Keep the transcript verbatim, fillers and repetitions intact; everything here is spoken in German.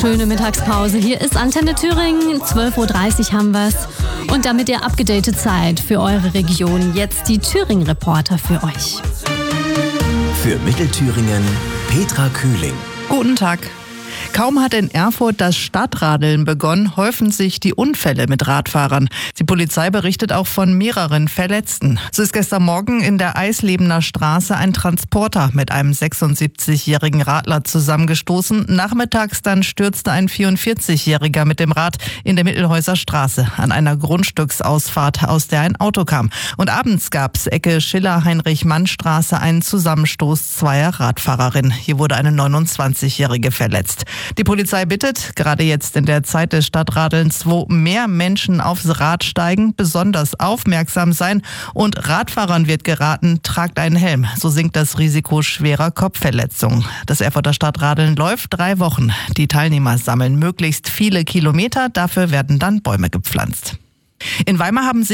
schöne Mittagspause. Hier ist Antenne Thüringen, zwölf Uhr dreißig haben wir's. Und damit ihr abgedatet seid für eure Region, jetzt die Thüringen-Reporter für euch. Für Mittelthüringen, Petra Kühling. Guten Tag. Kaum hat in Erfurt das Stadtradeln begonnen, häufen sich die Unfälle mit Radfahrern. Die Polizei berichtet auch von mehreren Verletzten. So ist gestern Morgen in der Eislebener Straße ein Transporter mit einem sechsundsiebzigjährigen Radler zusammengestoßen. Nachmittags dann stürzte ein vierundvierzigjähriger mit dem Rad in der Mittelhäuser Straße an einer Grundstücksausfahrt, aus der ein Auto kam. Und abends gab's Ecke Schiller-Heinrich-Mann-Straße einen Zusammenstoß zweier Radfahrerinnen. Hier wurde eine neunundzwanzigjährige verletzt. Die Polizei bittet, gerade jetzt in der Zeit des Stadtradelns, wo mehr Menschen aufs Rad steigen, besonders aufmerksam sein. Und Radfahrern wird geraten, tragt einen Helm. So sinkt das Risiko schwerer Kopfverletzungen. Das Erfurter Stadtradeln läuft drei Wochen. Die Teilnehmer sammeln möglichst viele Kilometer. Dafür werden dann Bäume gepflanzt. In Weimar haben